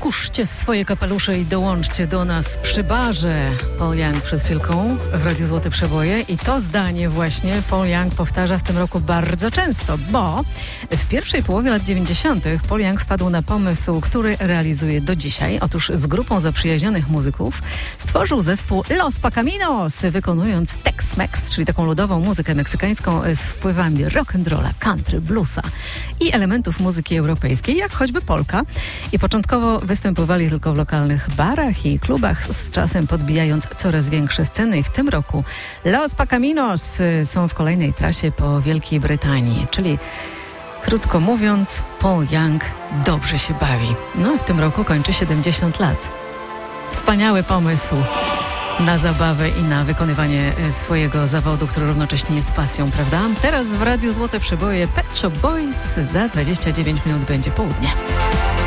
Puszczcie swoje kapelusze i dołączcie do nas przy barze. Paul Young przed chwilką w Radiu Złote Przeboje i to zdanie właśnie Paul Young powtarza w tym roku bardzo często, bo w pierwszej połowie lat 90. Paul Young wpadł na pomysł, który realizuje do dzisiaj. Otóż z grupą zaprzyjaźnionych muzyków stworzył zespół Los Pacaminos, wykonując Tex-Mex, czyli taką ludową muzykę meksykańską z wpływami rock'n'rolla, country, bluesa i elementów muzyki europejskiej, jak choćby polka. I początkowo występowali tylko w lokalnych barach i klubach, z czasem podbijając coraz większe sceny. I w tym roku Los Pacaminos są w kolejnej trasie po Wielkiej Brytanii, czyli krótko mówiąc, Paul Young dobrze się bawi. No i w tym roku kończy 70 lat. Wspaniały pomysł na zabawę i na wykonywanie swojego zawodu, który równocześnie jest pasją, prawda? Teraz w Radiu Złote Przeboje Pet Shop Boys. Za 29 minut będzie południe.